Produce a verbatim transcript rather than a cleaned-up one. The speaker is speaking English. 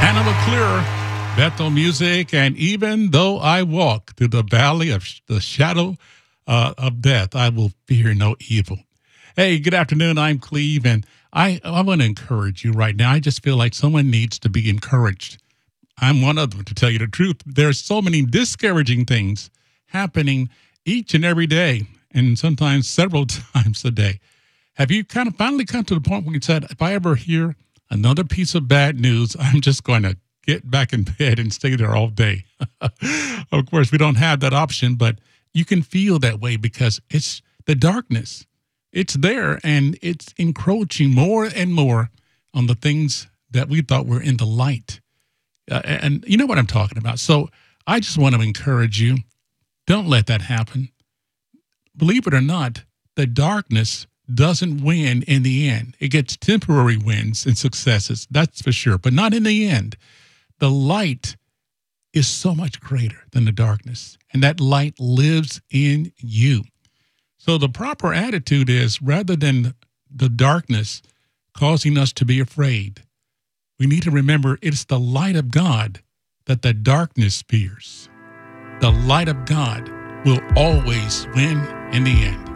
Hannibal Clear, Bethel Music, and even though I walk through the valley of sh- the shadow uh, of death, I will fear no evil. Hey, good afternoon. I'm Cleve, and I, I want to encourage you right now. I just feel like someone needs to be encouraged. I'm one of them, to tell you the truth. There's so many discouraging things happening each and every day, and sometimes several times a day. Have you kind of finally come to the point where you said, if I ever hear another piece of bad news, I'm just going to get back in bed and stay there all day? Of course, we don't have that option, but you can feel that way because it's the darkness. It's there, and it's encroaching more and more on the things that we thought were in the light. Uh, and you know what I'm talking about. So I just want to encourage you, don't let that happen. Believe it or not, the darkness doesn't win in the end. It gets temporary wins and successes, that's for sure, but not in the end. The light is so much greater than the darkness, and that light lives in you. So the proper attitude is, rather than the darkness causing us to be afraid, we need to remember it's the light of God that the darkness fears. The light of God will always win in the end.